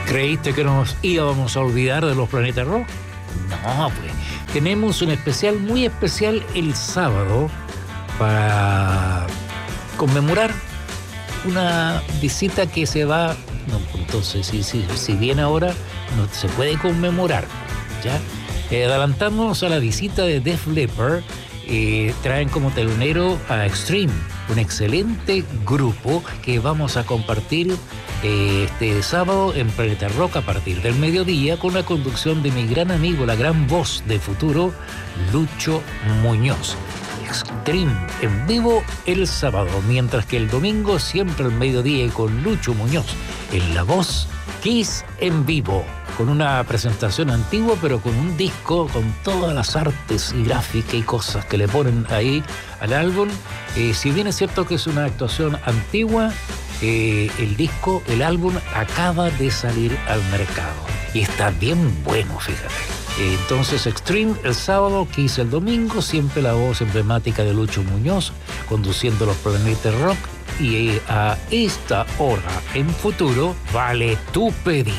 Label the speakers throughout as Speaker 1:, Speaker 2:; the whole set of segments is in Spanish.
Speaker 1: ¿Creíste que nos íbamos a olvidar de los Planetas Rock? No, pues. Tenemos un especial, muy especial, el sábado para conmemorar una visita que se va. No, entonces, si viene ahora, no se puede conmemorar, ¿ya? Adelantándonos a la visita de Def Leppard, traen como telonero a Extreme, un excelente grupo que vamos a compartir este sábado en Planeta Rock a partir del mediodía con la conducción de mi gran amigo, la gran voz de futuro, Lucho Muñoz. Extreme en vivo el sábado, mientras que el domingo siempre al mediodía con Lucho Muñoz en la voz, Kiss en vivo, con una presentación antigua pero con un disco con todas las artes y gráficas y cosas que le ponen ahí al álbum. Si bien es cierto que es una actuación antigua, el álbum acaba de salir al mercado y está bien bueno, fíjate. Entonces Extreme el sábado, Kiss el domingo, siempre la voz emblemática de Lucho Muñoz conduciendo los Planetas Rock, y a esta hora en futuro vale tu pedido.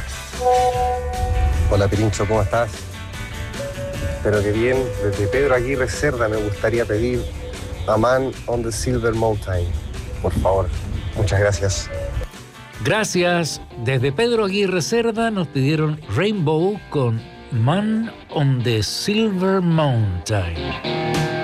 Speaker 2: Hola Pirincho, ¿cómo estás? Espero que bien. Desde Pedro Aguirre Cerda me gustaría pedir A Man on the Silver Mountain, por favor. Muchas gracias.
Speaker 1: Gracias. Desde Pedro Aguirre Cerda nos pidieron Rainbow con Man on the Silver Mountain.